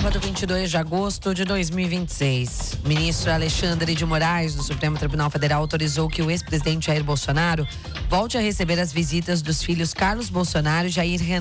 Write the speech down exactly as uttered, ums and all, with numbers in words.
Sábado, vinte e dois de agosto de dois mil e vinte e seis. O ministro Alexandre de Moraes, do Supremo Tribunal Federal, autorizou que o ex-presidente Jair Bolsonaro volte a receber as visitas dos filhos Carlos Bolsonaro e Jair Renan